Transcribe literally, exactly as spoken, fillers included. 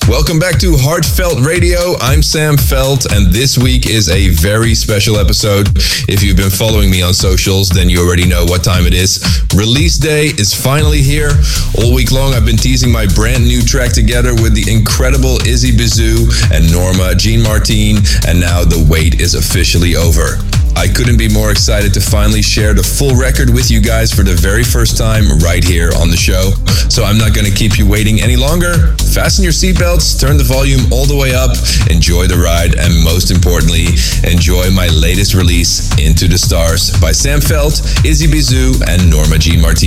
Welcome back to Heartfelt Radio. I'm Sam Felt, and this week is a very special episode. If you've been following me on socials, then you already know what time it is. Release day is finally here. All week long, I've been teasing my brand new track together with the incredible Izzy Bizou and Norma Jean Martin, and now the wait is officially over. I couldn't be more excited to finally share the full record with you guys for the very first time right here on the show. So I'm not going to keep you waiting any longer. Fasten your seatbelts, turn the volume all the way up, enjoy the ride, and most importantly, enjoy my latest release, Into the Stars, by Sam Felt, Izzy Bizou, and Norma Jean Martin.